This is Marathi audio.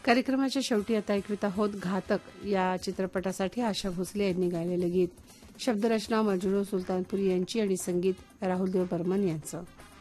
कार्यक्रमाच्या शेवटी आता ऐकवित आहोत घातक या चित्रपटासाठी आशा भोसले यांनी गायलेले गीत. शब्दरचना मजरू सुलतानपुरी यांची आणि संगीत राहुल देव बर्मन यांचं.